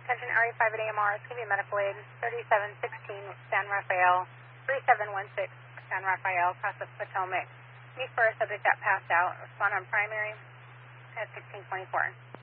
Attention RE5 at AMR, it's going to be medical aid 3716 San Rafael, 3716 San Rafael, across the Potomac. Me first, subject that passed out. Respond on primary at 1624.